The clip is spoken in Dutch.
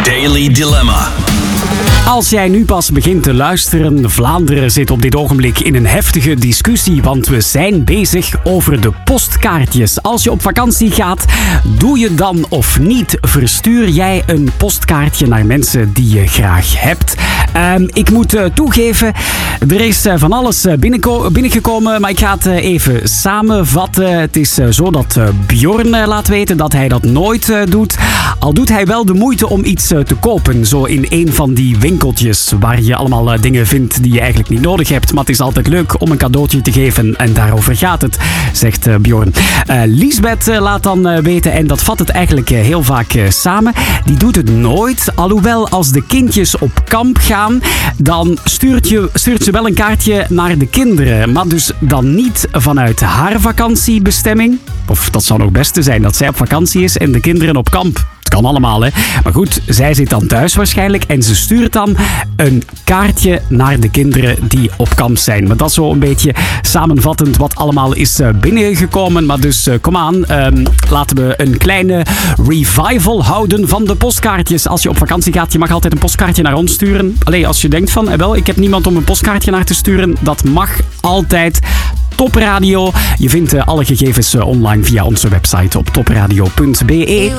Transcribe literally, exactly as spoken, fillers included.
Daily Dilemma. Als jij nu pas begint te luisteren, Vlaanderen zit op dit ogenblik in een heftige discussie, want we zijn bezig over de postkaartjes. Als je op vakantie gaat, doe je dan of niet? Verstuur jij een postkaartje naar mensen die je graag hebt? Um, ik moet uh, toegeven, er is uh, van alles uh, binnenko- binnengekomen, maar ik ga het uh, even samenvatten. Het is uh, zo dat uh, Bjorn uh, laat weten dat hij dat nooit uh, doet. Al doet hij wel de moeite om iets uh, te kopen, zo in een van die winkeltjes waar je allemaal uh, dingen vindt die je eigenlijk niet nodig hebt. Maar het is altijd leuk om een cadeautje te geven en daarover gaat het, zegt uh, Bjorn. Uh, Liesbeth uh, laat dan uh, weten, en dat vat het eigenlijk uh, heel vaak uh, samen, die doet het nooit. Alhoewel, als de kindjes op kamp gaan, dan stuurt, je, stuurt ze wel een kaartje naar de kinderen. Maar dus dan niet vanuit haar vakantiebestemming. Of dat zou nog het beste zijn, dat zij op vakantie is en de kinderen op kamp. Het kan allemaal, hè. Maar goed, zij zit dan thuis waarschijnlijk en ze stuurt dan een kaartje naar de kinderen die op kamp zijn. Maar dat is zo een beetje samenvattend wat allemaal is binnengekomen. Maar dus, uh, kom aan, um, laten we een kleine revival houden van de postkaartjes. Als je op vakantie gaat, je mag altijd een postkaartje naar ons sturen. Allee, als je denkt van, eh, wel, ik heb niemand om een postkaartje naar te sturen, dat mag altijd. Topradio. Je vindt uh, alle gegevens uh, online via onze website op topradio punt be.